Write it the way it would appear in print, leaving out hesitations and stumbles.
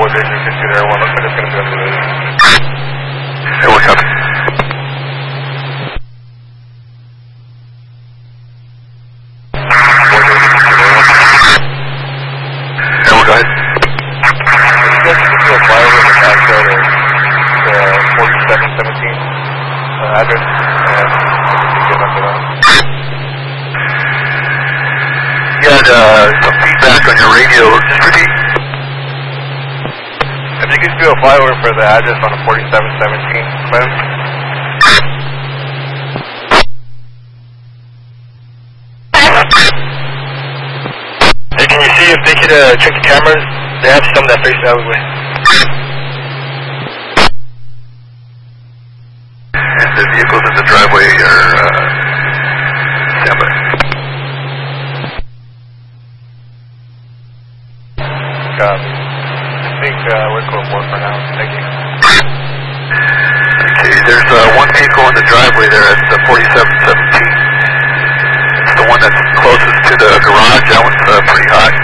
what did you see there? One looks like it's going to be under there. Hey, what's up? Go ahead. You guys can do a flyover in the back side of the 4717 address, and you can get up to that. You had some feedback on your radio. Just repeat. If you could do a flyover for the address on the 4717 plan. Hey, can you see if they could check the cameras? They have some that face the alleyway. And the vehicles in the driveway are standby. I think we're code 4 for now. Thank you. Okay, there's one vehicle in the driveway there at the 4717. It's the one that's closest to the garage. That one's pretty hot.